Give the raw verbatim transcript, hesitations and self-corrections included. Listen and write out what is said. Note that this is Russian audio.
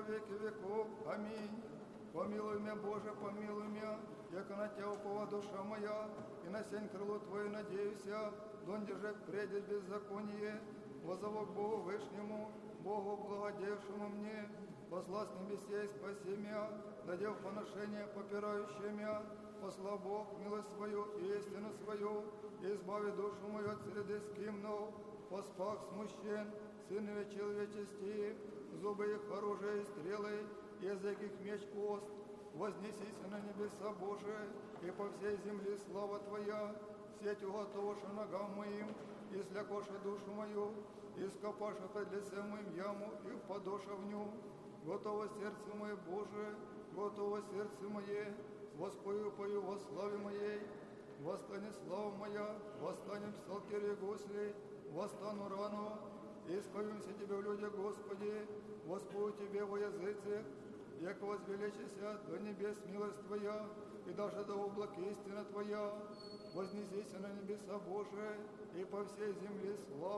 веки веков. Аминь. Помилуй меня, Боже, помилуй меня, яко на Тебя упова душа моя, и на сень крыло Твое надеюся, дон держать преде беззаконие, возову к Богу Вышнему, Богу благодевшему мне, посла с небесей спаси меня, надев поношение попирающее меня, посла Бог милость свою и истину свою, и избави душу мою от среды скимнов, поспах смущен, сынове человечести, зубы их оружие и стрелы, язык их меч ост, вознесись на небеса Божие, и по всей земле слава Твоя, сеть уготоваша ногам моим, и слякоша душу мою, и скопаша пред лицем моим яму, и впадоша в ню. Готово сердце мое, Боже, готово сердце мое, воспою пою во славе моей, восстане слава моя, восстанем псалтере гусли, восстану рано, и исповимся Тебе в людях, Господи, воспою Тебе во языцах, яко возвеличися до небес милость Твоя, и даже до облак истина Твоя, вознесися на небеса Божие, и по всей земле слава.